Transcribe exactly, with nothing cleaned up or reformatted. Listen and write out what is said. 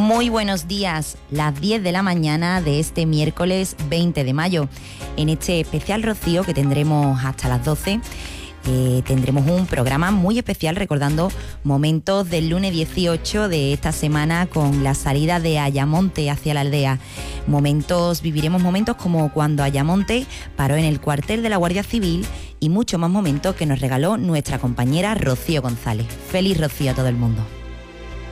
Muy buenos días, las diez de la mañana de este miércoles veinte de mayo. En este especial Rocío que tendremos hasta las doce, eh, tendremos un programa muy especial recordando momentos del lunes dieciocho de esta semana con la salida de Ayamonte hacia la aldea. Momentos, viviremos momentos como cuando Ayamonte paró en el cuartel de la Guardia Civil y muchos más momentos que nos regaló nuestra compañera Rocío González. Feliz Rocío a todo el mundo.